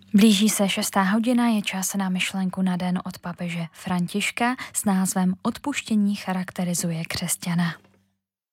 Blíží se 6. hodina, je čas na myšlenku na den od papeže Františka s názvem Odpuštění charakterizuje křesťana.